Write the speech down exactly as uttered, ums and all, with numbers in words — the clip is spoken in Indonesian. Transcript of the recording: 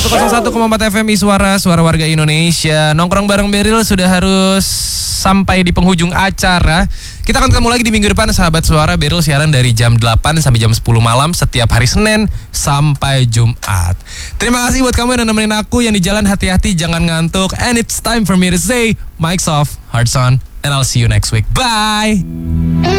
seratus satu koma empat F M Iswara, suara warga Indonesia. Nongkrong bareng Beril sudah harus sampai di penghujung acara. Kita akan ketemu lagi di minggu depan, sahabat suara. Beril siaran dari jam delapan sampai jam sepuluh malam setiap hari Senin sampai Jumat. Terima kasih buat kamu yang nemenin aku yang di jalan. Hati-hati, jangan ngantuk. And it's time for me to say, mic's off, hearts on, and I'll see you next week. Bye.